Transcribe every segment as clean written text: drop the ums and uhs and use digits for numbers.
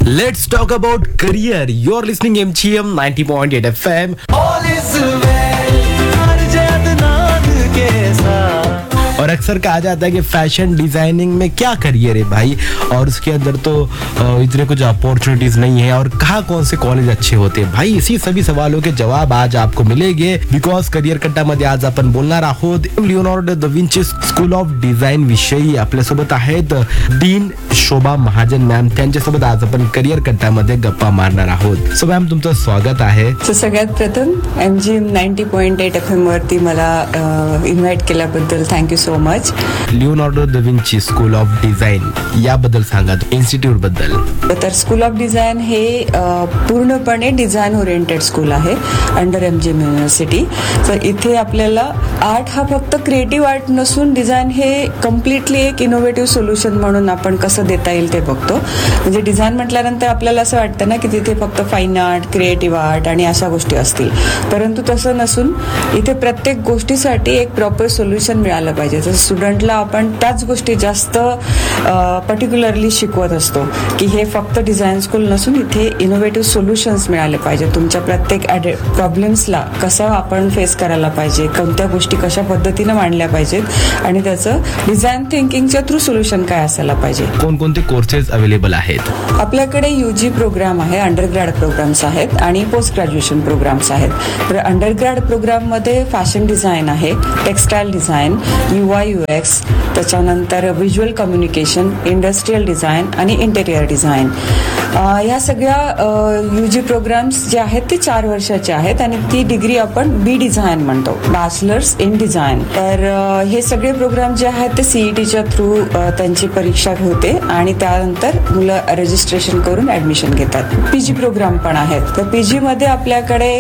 Let's talk about career. You're listening MGM 90.8 FM. All is well, अर्जत नाद के साथ। और अक्सर कहा जाता है कि फैशन डिजाइनिंग में क्या करियर है भाई, और उसके अंदर तो इतने कुछ अपॉर्चुनिटीज नहीं है, और कहाँ कौन से कॉलेज अच्छे होते हैं भाई. इसी सभी सवालों के जवाब आज आपको मिलेंगे बिकॉज करियर कट्टामध्ये आज आपण बोलणार आहोत Leonardo the Vinci school of design विषयी. आपल्यासोबत आहेत डीन शोभा महाजन मॅम. त्यांच्यासोबत आज आपण करियर कट्टामध्ये गप्पा मारणार आहोत. सो मॅम, तुमचं स्वागत आहे. सगळ्यात प्रथम MGM 90.8 FM वरती मला इन्व्हाइट केल्याबद्दल thank you so much. Leonardo the Vinci school of design याबद्दल सांगा, इन्स्टिट्यूट बद्दल. तर स्कूल ऑफ डिझाईन हे पूर्णपणे डिझाईन ओरिएंटेड स्कूल आहे अंडर MGM युनिव्हर्सिटी. तर इथे आपल्याला आर्ट हा फक्त क्रिएटिव्ह आर्ट नसून डिझाईन हे कम्प्लिटली एक इनोव्हेटिव्ह सोल्युशन म्हणून आपण कसं देता येईल ते बघतो. म्हणजे डिझाईन म्हटल्यानंतर आपल्याला असं वाटतं ना की तिथे फक्त फाईन आर्ट, क्रिएटिव्ह आर्ट आणि अशा गोष्टी असतील, परंतु तसं नसून इथे प्रत्येक गोष्टीसाठी एक प्रॉपर सोल्युशन मिळालं पाहिजे. तर स्टुडंटला आपण त्याच गोष्टी जास्त पर्टिक्युलरली शिकवत असतो की हे फक्त डिझाईन स्कूल नसून इथे इनोव्हेटिव्ह सोल्युशन्स मिळाले पाहिजे. तुमच्या प्रत्येक प्रॉब्लेम्सला कसं आपण फेस करायला पाहिजे, कोणत्या गोष्टी कशा पद्धतीने मांडल्या पाहिजेत आणि त्याचं डिझाईन थिंकिंगच्या थ्रू सोल्युशन काय असायला पाहिजे. कोणकोणते कोर्सेस अवेलेबल आहेत? आपल्याकडे UG प्रोग्राम आहे, अंडरग्रॅड प्रोग्राम्स आहेत आणि पोस्ट ग्रॅज्युएशन प्रोग्राम्स आहेत. तर अंडरग्रॅड प्रोग्राममध्ये फॅशन डिझाईन आहे, टेक्स्टाईल डिझाईन, UI UX, त्याच्यानंतर व्हिज्युअल कम्युनिकेशन, इंडस्ट्रियल डिझाईन आणि इंटेरियर डिझाईन. या सगळ्या UG प्रोग्राम्स जे आहेत ते 4 वर्षाचे आहेत आणि ती डिग्री आपण B डिझाईन म्हणतो, बॅचलर्स इन डिझाईन. तर हे सगळे प्रोग्राम जे आहेत ते CETच्या थ्रू त्यांची परीक्षा होते आणि त्यानंतर मुलं रजिस्ट्रेशन करून ऍडमिशन घेतात. PG प्रोग्राम पण आहेत. तर PG मध्ये आपल्याकडे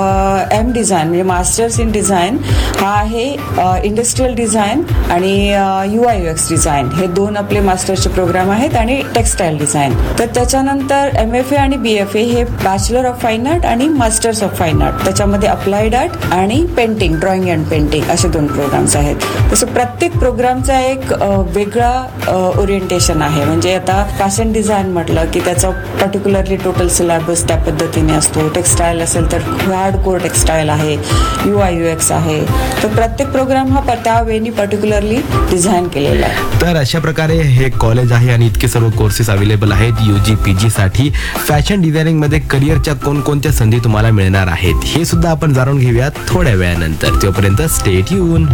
M डिझाईन म्हणजे मास्टर्स इन डिझाईन हा आहे, इंडस्ट्रियल डिझाईन आणि UI UX डिझाईन हे 2 आपले मास्टरचे प्रोग्राम आहेत आणि टेक्स्टाईल डिझाईन. तर त्याच्यानंतर MFA आणि BFA हे बॅचलर ऑफ फाईन आर्ट आणि मास्टर्स ऑफ फाईन आर्ट, त्याच्यामध्ये अप्लाइड आर्ट आणि पेंटिंग, ड्रॉइंग अँड पेंटिंग असे 2 प्रोग्राम्स आहेत. तसं प्रत्येक प्रोग्रामचा एक वेगळा ओरिएंटेशन आहे. म्हणजे आता फॅशन डिझाईन म्हटलं की त्याचा पर्टिक्युलरली टोटल सिलेबस त्या पद्धतीने असतो. टेक्स्टाईल असेल तर हार्ड कोर टेक्स्टाईल आहे, UI UX आहे. तर प्रत्येक प्रोग्राम हा त्या वेनी पर्टिक्युलरली डिझाईन केलेला आहे. तर अशा प्रकारे हे कॉलेज आहे आणि इतके सर्व कोर्सेस अवेलेबल आहेत UG PG साठी. फॅशन डिझायनिंग मध्ये करिअरच्या कोणकोणत्या संधी तुम्हाला मिळणार आहेत हे सुद्धा आपण जाणून घेऊयात थोड्या वेळानंतर. तोपर्यंत स्टे ट्यून.